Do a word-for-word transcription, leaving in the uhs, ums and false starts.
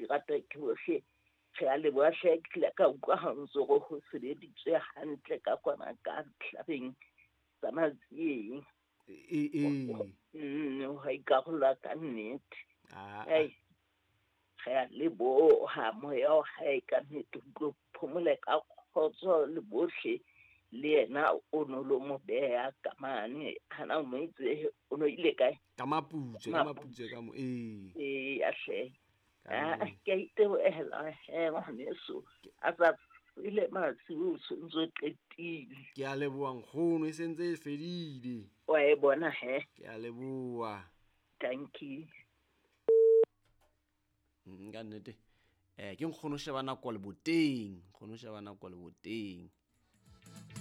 rata ke bohle re a leboha hle ke la ka utlwa ha ntso go ho sebeditswe hantle ka kwana ka tlhabeng tsa matsieng e e mm ha ikarola ka nnete a hey re a leboha moya o hae ka nnete go phomole ka khotso le bohle le yena o no lo mo beha ka mane hana mo itse o no ile kae ka maputse ka maputse ka mo e e a hle ka a ke ite o hela he ngwaneso a sa ile matsi o sontso qetile ke a leboha nkgono e sentse e fedile wa e bona he ke a leboha thank you ka nnete eh ke nkgono sheba nako le boteng nkgono sheba nako le boteng